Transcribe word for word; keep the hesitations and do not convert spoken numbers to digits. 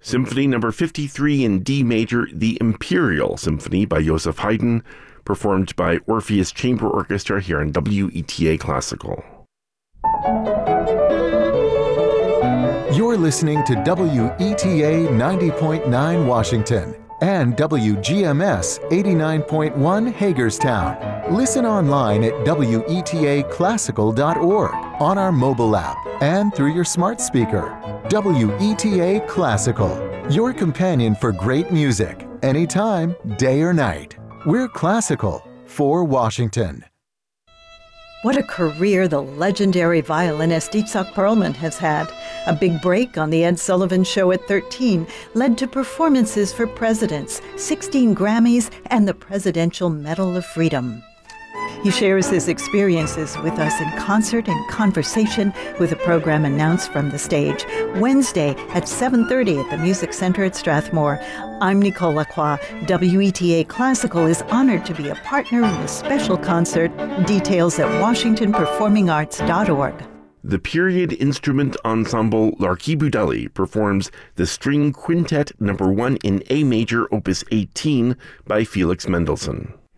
Symphony number fifty-three in D major, the Imperial Symphony by Joseph Haydn, performed by Orpheus Chamber Orchestra here on W E T A Classical. You're listening to W E T A ninety point nine Washington and W G M S eighty-nine point one Hagerstown. Listen online at W E T A classical dot org, on our mobile app, and through your smart speaker. W E T A Classical, your companion for great music, anytime, day or night. We're classical for Washington. What a career the legendary violinist Itzhak Perlman has had. A big break on The Ed Sullivan Show at thirteen led to performances for presidents, sixteen Grammys, and the Presidential Medal of Freedom. He shares his experiences with us in concert and conversation with a program announced from the stage Wednesday at seven thirty at the Music Center at Strathmore. I'm Nicole Lacroix. W E T A Classical is honored to be a partner in this special concert. Details at washington performing arts dot org. The period instrument ensemble L'Archi Budeli performs the String Quintet number one in A major, opus eighteen by Felix Mendelssohn.